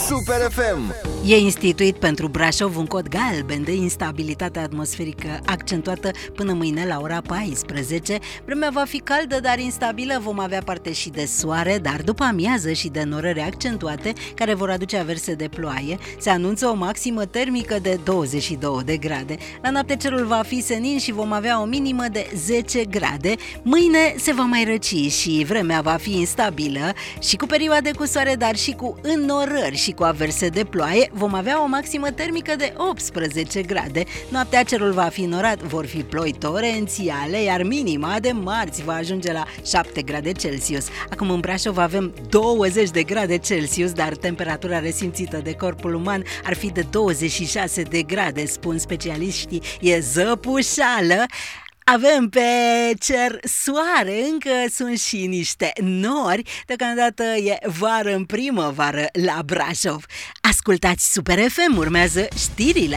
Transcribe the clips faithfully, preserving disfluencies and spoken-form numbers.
Super F M. E instituit pentru Brașov un cod galben de instabilitate atmosferică accentuată până mâine la ora paisprezece. Vremea va fi caldă, dar instabilă. Vom avea parte și de soare, dar după amiază și de norări accentuate care vor aduce averse de ploaie. Se anunță o maximă termică de douăzeci și două de grade. La noapte cerul va fi senin și vom avea o minimă de zece grade. Mâine se va mai răci și vremea va fi instabilă și cu perioade cu soare, dar și cu înnorări și cu averse de ploaie. Vom avea o maximă termică de optsprezece grade. Noaptea cerul va fi norat, vor fi ploi torențiale, iar minima de marți va ajunge la șapte grade Celsius. Acum în Brașov avem douăzeci de grade Celsius, dar temperatura resimțită de corpul uman ar fi de douăzeci și șase de grade, spun specialiștii. E zăpușală. Avem pe cer soare, încă sunt și niște nori. Deocamdată e vară în primăvară la Brașov. Ascultați Super F M, urmează știrile.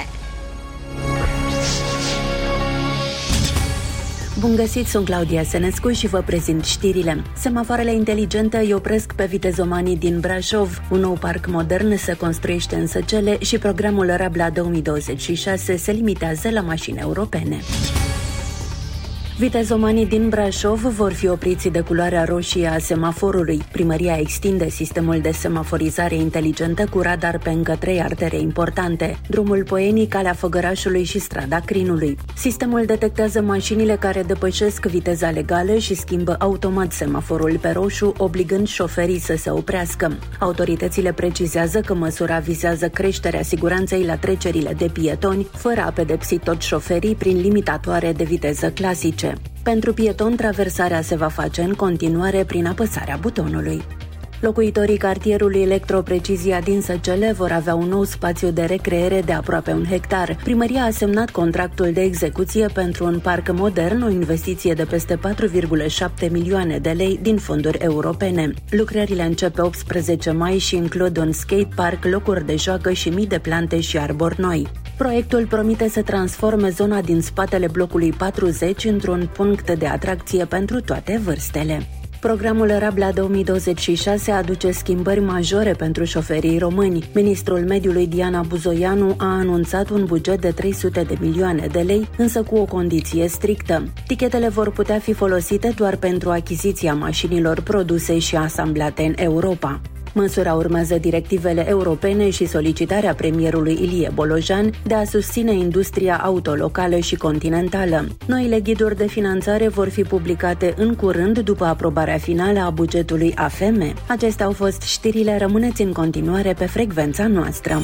Bun găsit, sunt Claudia Senescu și vă prezint știrile. Semafoarele inteligente îi opresc pe vitezomanii din Brașov. Un nou parc modern se construiește în Săcele și programul Rabla două mii douăzeci și șase se limitează la mașini europene. Vitezomanii din Brașov vor fi opriți de culoarea roșie a semaforului. Primăria extinde sistemul de semaforizare inteligentă cu radar pe încă trei artere importante: drumul Poienii, Calea Făgărașului și strada Crinului. Sistemul detectează mașinile care depășesc viteza legală și schimbă automat semaforul pe roșu, obligând șoferii să se oprească. Autoritățile precizează că măsura vizează creșterea siguranței la trecerile de pietoni, fără a pedepsi toți șoferii prin limitatoare de viteză clasice. Pentru pieton, traversarea se va face în continuare prin apăsarea butonului. Locuitorii cartierului Electroprecizia din Săcele vor avea un nou spațiu de recreere de aproape un hectar. Primăria a semnat contractul de execuție pentru un parc modern, o investiție de peste patru virgulă șapte milioane de lei din fonduri europene. Lucrările încep pe optsprezece mai și includ un skatepark, locuri de joacă și mii de plante și arbori noi. Proiectul promite să transforme zona din spatele blocului patruzeci într-un punct de atracție pentru toate vârstele. Programul Rabla două mii douăzeci și șase aduce schimbări majore pentru șoferii români. Ministrul Mediului Diana Buzoianu a anunțat un buget de trei sute de milioane de lei, însă cu o condiție strictă. Tichetele vor putea fi folosite doar pentru achiziția mașinilor produse și asamblate în Europa. Măsura urmează directivele europene și solicitarea premierului Ilie Bolojan de a susține industria auto locală și continentală. Noile ghiduri de finanțare vor fi publicate în curând după aprobarea finală a bugetului A F M. Acestea au fost știrile, rămâneți în continuare pe frecvența noastră.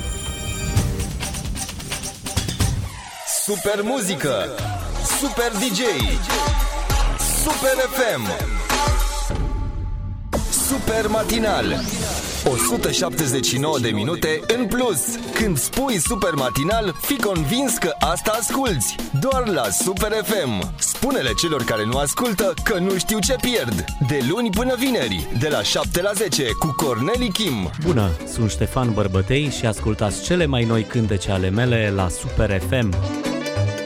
Super muzică, super D J, Super F M, Super matinal. o sută șaptezeci și nouă de minute în plus. Când spui Super matinal, fii convins că asta asculți. Doar la Super F M. Spune-le celor care nu ascultă că nu știu ce pierd. De luni până vineri, de la șapte la zece, cu Corneli Kim. Bună, sunt Ștefan Bărbătei și ascultați cele mai noi cântece ale mele la Super F M.